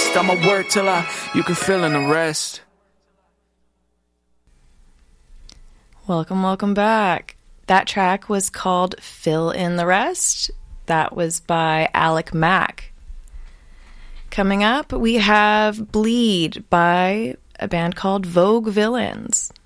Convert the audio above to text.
best. I'ma work till you can fill in the rest. Welcome back. That track was called Fill in the Rest. That was by Alec Mack. Coming up, we have Bleed by a band called Vogue Villains.